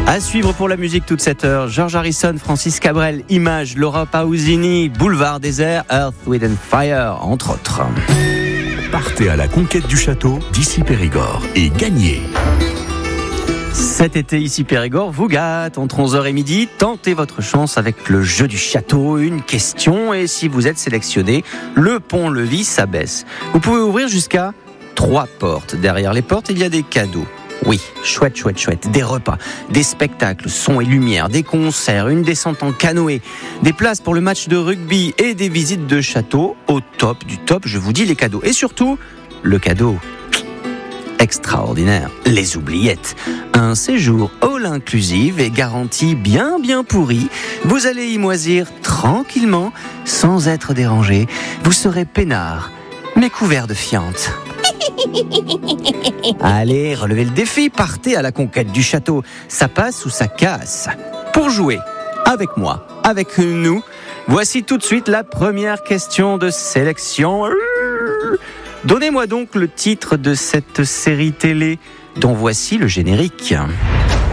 À suivre pour la musique toute cette heure, George Harrison, Francis Cabrel, Images, Laura Pausini, Boulevard Désert, Earth, Wind & Fire, entre autres. Partez à la conquête du château d'ici Périgord et gagnez. Cet été, ici Périgord vous gâte. Entre 11h et midi, tentez votre chance avec le jeu du château. Une question et si vous êtes sélectionné, le pont-levis s'abaisse. Vous pouvez ouvrir jusqu'à 3 portes. Derrière les portes, il y a des cadeaux. Oui, chouette. Des repas, des spectacles, son et lumière, des concerts, une descente en canoë, des places pour le match de rugby et des visites de château. Au top du top, je vous dis les cadeaux. Et surtout, le cadeau extraordinaire, les oubliettes. Un séjour all inclusive et garantie bien pourri. Vous allez y moisir tranquillement, sans être dérangé. Vous serez peinard, mais couvert de fientes. Allez, relevez le défi, partez à la conquête du château. Ça passe ou ça casse. Pour jouer avec moi, avec nous, voici tout de suite la première question de sélection. Donnez-moi donc le titre de cette série télé dont voici le générique.